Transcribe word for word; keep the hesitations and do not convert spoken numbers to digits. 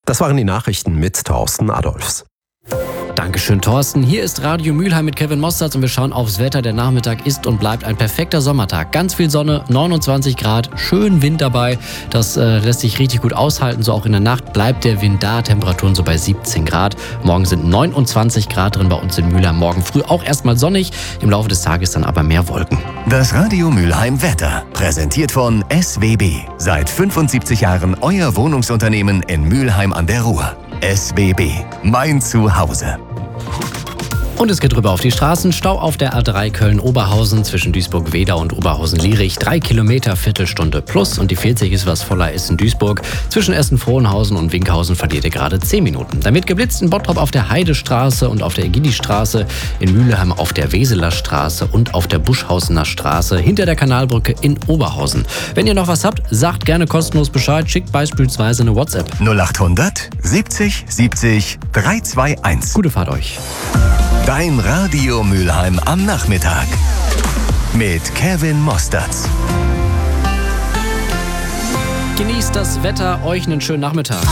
Das waren die Nachrichten mit Thorsten Adolfs. Dankeschön, Thorsten. Hier ist Radio Mülheim mit Kevin Mostert und wir schauen aufs Wetter. Der Nachmittag ist und bleibt ein perfekter Sommertag. Ganz viel Sonne, neunundzwanzig Grad, schön Wind dabei. Das äh, lässt sich richtig gut aushalten. So auch in der Nacht bleibt der Wind da. Temperaturen so bei siebzehn Grad. Morgen sind neunundzwanzig Grad drin bei uns in Mülheim. Morgen früh auch erstmal sonnig. Im Laufe des Tages dann aber mehr Wolken. Das Radio Mülheim Wetter. Präsentiert von S W B. Seit fünfundsiebzig Jahren euer Wohnungsunternehmen in Mülheim an der Ruhr. S W B. Mein Zuhause. Und es geht rüber auf die Straßen. Stau auf der A drei Köln-Oberhausen zwischen Duisburg-Wedau und Oberhausen-Lierich. Drei Kilometer, Viertelstunde plus. Und die vierzig ist, was voller ist in Duisburg. Zwischen Essen-Frohnhausen und Winkhausen verliert ihr gerade zehn Minuten. Dann wird geblitzt in Bottrop auf der Heidestraße und auf der Egidi-Straße. In Mülheim auf der Weseler Straße und auf der Buschhausener Straße. Hinter der Kanalbrücke in Oberhausen. Wenn ihr noch was habt, sagt gerne kostenlos Bescheid. Schickt beispielsweise eine WhatsApp. null achthundert siebzig siebzig dreihunderteinundzwanzig. Gute Fahrt euch. Dein Radio Mülheim am Nachmittag mit Kevin Mostert. Genießt das Wetter, euch einen schönen Nachmittag.